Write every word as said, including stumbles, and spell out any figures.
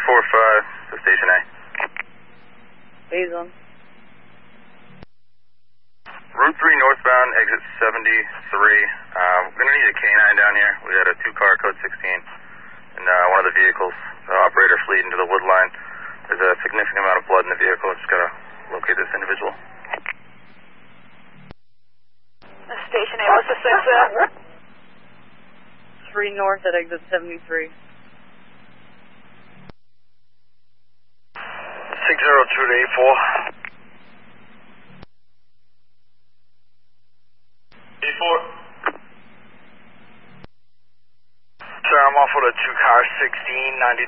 four five to Station A. Liaison. Route three northbound, exit seventy-three. Uh, we're going to need a K nine down here. We had a two-car code sixteen in uh, one of the vehicles. The operator fled into the wood line. There's a significant amount of blood in the vehicle. Just got to locate this individual. Station A, what's the six at? three north at exit seventy-three. six zero two to eight four. eight four. Sir, I'm off with a two car sixteen, ninety